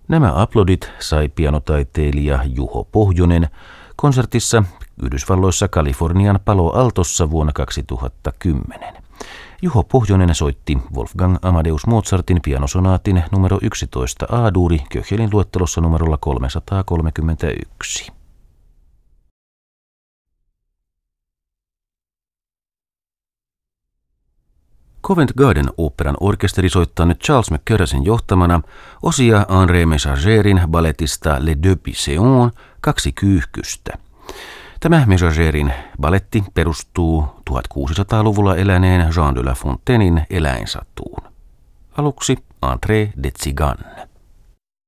Nämä aplodit sai pianotaiteilija Juho Pohjonen konsertissa Yhdysvalloissa Kalifornian Palo Altossa vuonna 2010. Juho Pohjonen soitti Wolfgang Amadeus Mozartin pianosonaatin numero 11 A-duuri Köchelin luettelossa numerolla 331. Covent Garden Operan orkesteri soittaa nyt Charles McCarrasin johtamana osia André Messagerin balletista Les Deux Pisseons, 2 kyyhkystä. Tämä Messagerin balletti perustuu 1600-luvulla eläneen Jean de La Fontainein eläinsatuun. Aluksi Entrée des Tziganes.